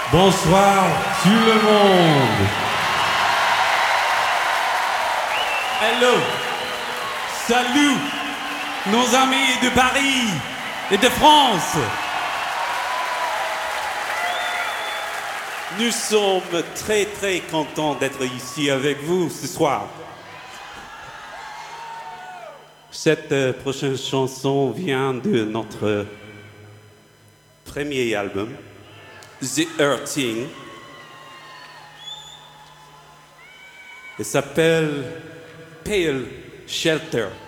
Bonsoir tout le monde. Hello. Salut nos amis de Paris et de France. Nous sommes très très contents d'être ici avec vous ce soir. Cette prochaine chanson vient de notre premier album, The Hurting. Elle s'appelle Pale Shelter.